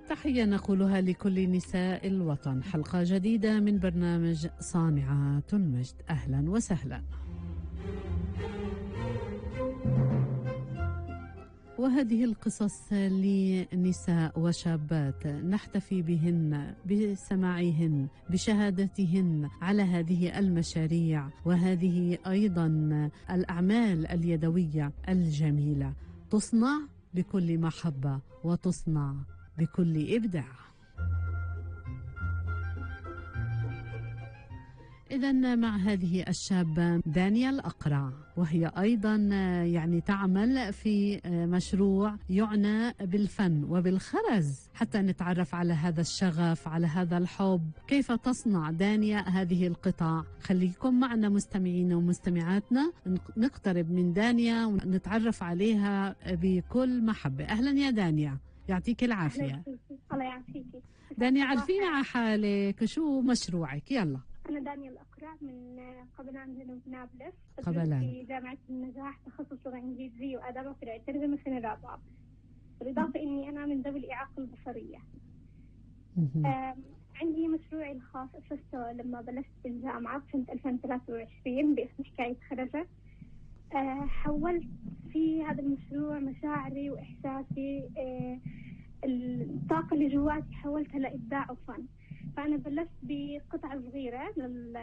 تحية نقولها لكل نساء الوطن، حلقة جديدة من برنامج صانعات المجد. أهلا وسهلا. وهذه القصص لنساء وشابات نحتفي بهن، بسماعهن، بشهادتهن على هذه المشاريع وهذه أيضا الأعمال اليدوية الجميلة، تصنع بكل محبة وتصنع بكل إبداع. إذن مع هذه الشابة دانيا الأقرع، وهي أيضا يعني تعمل في مشروع يعنى بالفن وبالخرز، حتى نتعرف على هذا الشغف، على هذا الحب، كيف تصنع دانيا هذه القطع. خليكم معنا مستمعين ومستمعاتنا، نقترب من دانيا ونتعرف عليها بكل محبة. أهلا يا دانيا، يعطيك العافية. الله يعافيكي دانيا، عرفينا على حالك، شو مشروعك؟ يلا. أنا دانيا الأقرع من قبلان جنوب نابلس، قبلان في جامعة النجاح، تخصص لغة إنجليزية وآداب وفرع الترجمة السنة الرابعة. بالإضافة إني أنا من ذوي الإعاقة البصرية. عندي مشروعي الخاص أسسته لما بلشت بالجامعة سنة 2023 باسم حكاية خرجة. حولت في هذا المشروع مشاعري وإحساسي، الطاقة اللي جواتي حولتها لإبداع وفن. فأنا بلشت بقطعة صغيرة